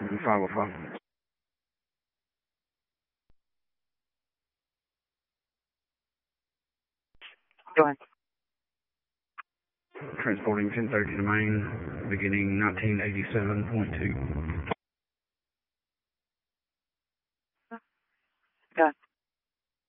505. Go ahead. Transporting 1030 to Maine, beginning 1987.2. Go ahead.